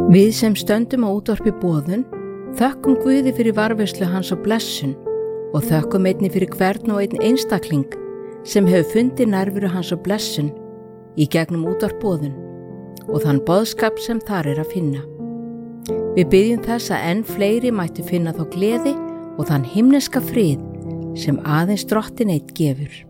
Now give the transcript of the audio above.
Við sem stöndum á útvarpi Boðun þökkum Guði fyrir varðveislu hans og blessun og þökkum einnig fyrir hvern og einn einstakling sem hefur fundið nærveru hans og blessun í gegnum útvarp Boðun og þann boðskap sem þar að finna. Við biðjum þess að enn fleiri mættu finna þá gleði og þann himneska frið sem aðeins Drottinn einn gefur.